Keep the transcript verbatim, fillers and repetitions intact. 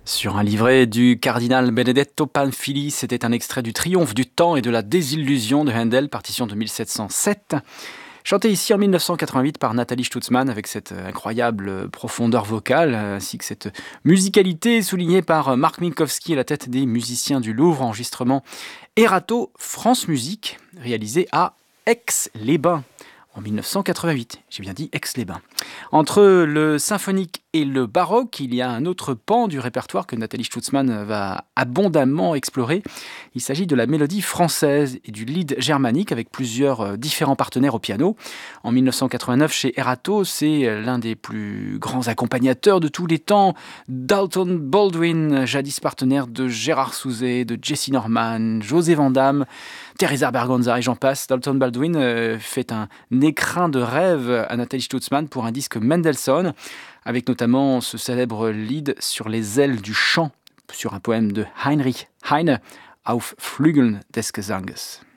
Sur un livret du cardinal Benedetto Pamphili, c'était un extrait du Triomphe du temps et de la désillusion de Handel, partition de mille sept cent sept. Chanté ici en mille neuf cent quatre-vingt-huit par Nathalie Stutzmann avec cette incroyable profondeur vocale, ainsi que cette musicalité soulignée par Marc Minkowski à la tête des musiciens du Louvre, enregistrement Erato France Musique, réalisé à Aix-les-Bains en mille neuf cent quatre-vingt-huit. J'ai bien dit Aix-les-Bains. Entre le symphonique et le baroque, il y a un autre pan du répertoire que Nathalie Stutzmann va abondamment explorer. Il s'agit de la mélodie française et du lied germanique avec plusieurs différents partenaires au piano. En mille neuf cent quatre-vingt-neuf, chez Erato, c'est l'un des plus grands accompagnateurs de tous les temps, Dalton Baldwin, jadis partenaire de Gérard Souzet, de Jessye Norman, José Van Damme, Teresa Berganza et j'en passe. Dalton Baldwin euh, fait un écrin de rêve à Nathalie Stutzmann pour un disque Mendelssohn, avec notamment ce célèbre lied sur les ailes du chant, sur un poème de Heinrich Heine, Auf Flügeln des Gesanges.